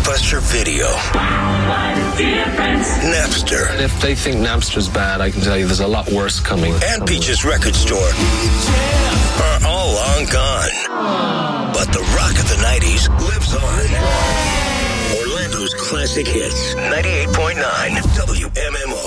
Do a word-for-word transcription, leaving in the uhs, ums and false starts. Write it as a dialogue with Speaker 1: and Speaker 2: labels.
Speaker 1: Blockbuster Video. Napster.
Speaker 2: If they think Napster's bad, I can tell you there's a lot worse coming.
Speaker 1: And Peach's Record Store are all long gone. But the rock of the nineties lives on. Orlando's classic hits. ninety-eight point nine W M M R.